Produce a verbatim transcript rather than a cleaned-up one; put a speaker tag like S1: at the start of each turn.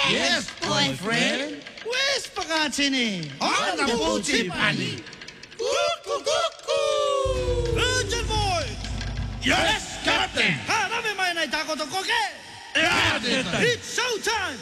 S1: Yes, boyfriend.
S2: Where's Pagacini?
S1: On the booty bunny.
S2: Urgent voice!
S1: Yes, Captain.
S2: Hanapin mo yung naitako to koke!
S1: Yeah,
S2: It's showtime!